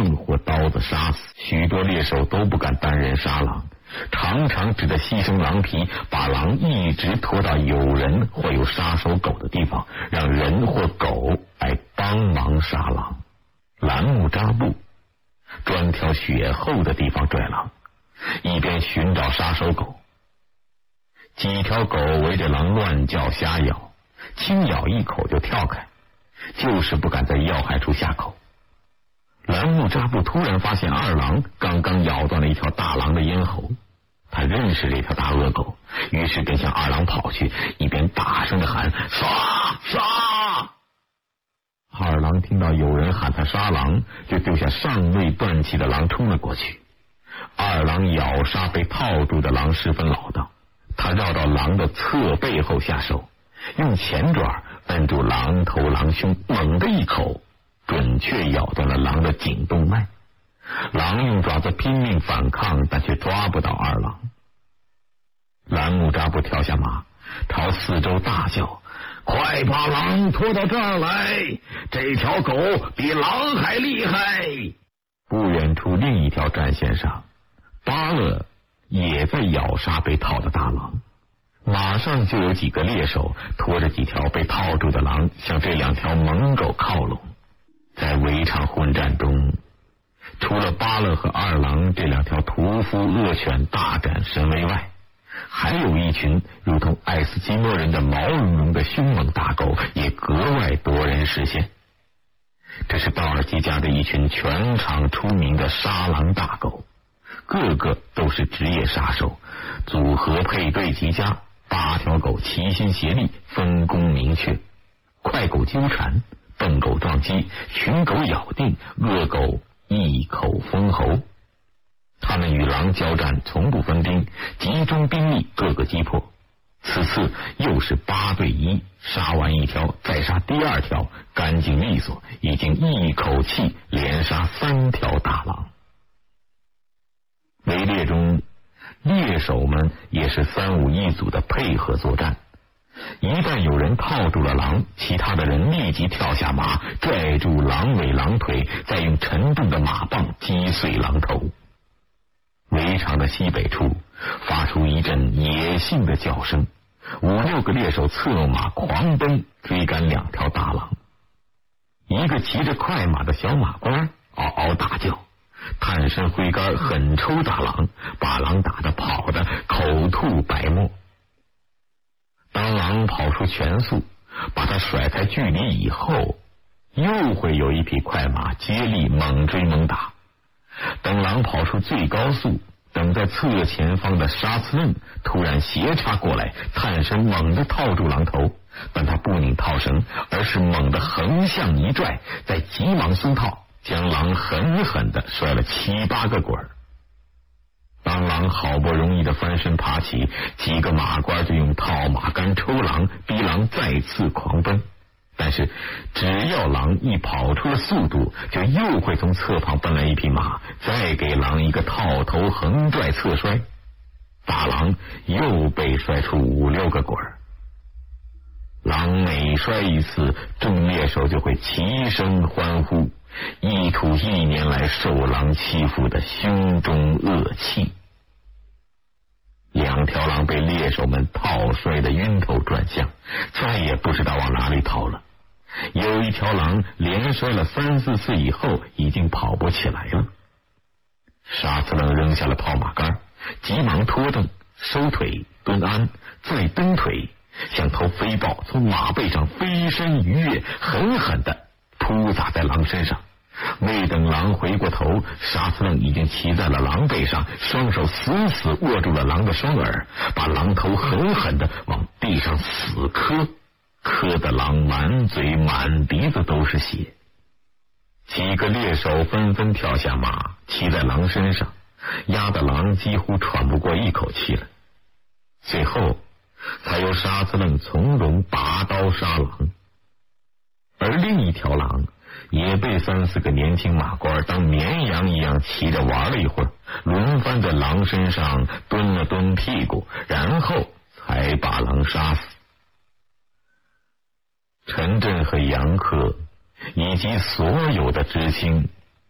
棒或刀子杀死。许多猎手都不敢单人杀狼，常常只得牺牲狼皮，把狼一直拖到有人或有杀手狗的地方，让人或狗来帮忙杀狼。栏木扎布专挑雪厚的地方拽狼，一边寻找杀手狗。几条狗围着狼乱叫瞎咬，轻咬一口就跳开，就是不敢在要害处下口。栏木扎布突然发现二狼刚刚咬断了一条大狼的咽喉，他认识这条大恶狗，于是便向二狼跑去，一边大声的喊杀杀。二狼听到有人喊他杀狼，就丢下尚未断气的狼冲了过去。二狼咬杀被套住的狼十分老道，他绕到狼的侧背后下手，用前爪摁住狼头狼胸，猛地一口准确咬断了狼的颈动脉。狼用爪子拼命反抗，但却抓不到二狼。栏木扎布跳下马，朝四周大叫，快把狼拖到这儿来，这条狗比狼还厉害。不远处另一条战线上，巴勒也在咬杀被套的大狼，马上就有几个猎手拖着几条被套住的狼向这两条猛狗靠拢。在围场混战中，除了巴勒和二狼这两条屠夫恶犬大展神威外，还有一群如同爱斯基摩人的毛茸茸的凶猛大狗也格外夺人视线。这是道尔基家的一群全场出名的杀狼大狗，个个都是职业杀手，组合配对极佳，8条狗齐心协力，分工明确，快狗纠缠，笨狗撞击，群狗咬定，恶狗一口封喉。他们与狼交战从不分兵，集中兵力各个击破。此次又是8对1，杀完一条再杀第二条，干净利索，已经一口气连杀3条大狼。围猎中，猎手们也是3、5一组的配合作战。一旦有人套住了狼，其他的人立即跳下马，拽住狼尾狼腿，再用沉重的马棒击碎狼头。围场的西北处发出一阵野性的叫声，5、6个猎手策马狂奔，追赶2条大狼。一个骑着快马的小马官嗷嗷大叫，探身挥杆狠抽大狼，把狼打得跑得口吐白沫。当狼跑出全速，把他甩开距离以后，又会有一匹快马接力猛追猛打。等狼跑出最高速，等在侧前方的沙斯嫩突然斜插过来，探身猛地套住狼头，但他不拧套绳，而是猛地横向一拽，再急忙松套，将狼狠狠地摔了7、8个滚。当狼好不容易的翻身爬起，几个马官就用套马杆抽狼，逼狼再次狂奔。但是只要狼一跑出了速度，就又会从侧旁奔来一匹马，再给狼一个套头横拽侧摔，大狼又被摔出5、6个滚。狼每摔一次，众猎手就会齐声欢呼，一吐1年来受狼欺负的胸中恶气。2条狼被猎手们套摔得晕头转向，再也不知道往哪里逃了。有一条狼连摔了3、4次以后，已经跑不起来了。沙斯冷扔下了炮马杆，急忙拖蹬、收腿、蹲鞍，再蹬腿，像头飞豹从马背上飞身逾越，狠狠地扑砸在狼身上。未等狼回过头，沙斯冷已经骑在了狼背上，双手死死握住了狼的双耳，把狼头狠狠地往地上死磕，磕得狼满嘴满鼻子都是血。几个猎手纷纷跳下马，骑在狼身上，压得狼几乎喘不过一口气来。最后才由沙斯冷从容拔刀杀狼。而另一条狼也被3、4个年轻马官当绵羊一样骑着玩了一会儿，轮番在狼身上蹲了蹲屁股，然后才把狼杀死。陈震和杨克以及所有的知青